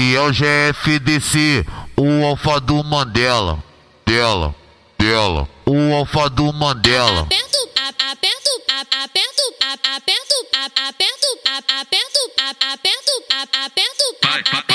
Esse é o GFDC, o alfa do Mandela. Dela, o alfa do Mandela. Aperto,